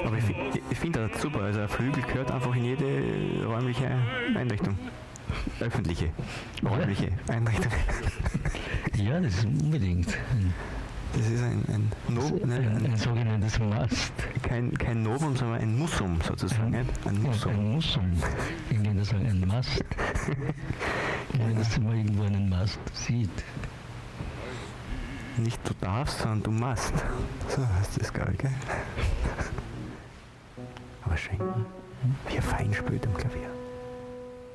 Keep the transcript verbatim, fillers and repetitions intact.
Aber ich, fi- ich finde das super. Also ein Flügel gehört einfach in jede räumliche Einrichtung. Öffentliche, räumliche Einrichtung. Ja, das ist unbedingt ein, Das ist ein, ein, no, ne, ein, ein ein sogenanntes Must. kein, kein Novum, sondern ein Mussum sozusagen. Ein, ein Mussum. Ein Mussum. Engländer sagen ein Must. Wenn das mal irgendwo einen Mast sieht. Nicht du darfst, sondern du machst. So heißt das, glaube ich, gell? Aber schön. Wie er fein spielt am Klavier.